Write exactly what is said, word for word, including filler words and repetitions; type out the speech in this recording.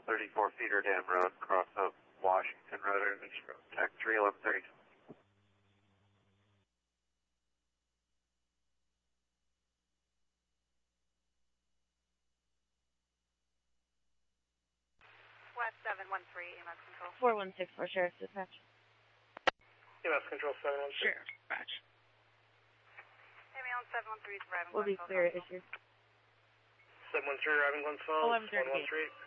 thirty-four Feeder Dam Road, cross of Washington Road, Image Road, Tech three eleven thirty. West seven one three, E M S Control. four one six for Sheriff's Dispatch. E M S Control seven one six. Sheriff's Dispatch. Ambulance seven one three is arriving. We'll be clear at issue. seven one three arriving Glenfell. eleven thirty-eight. one one three.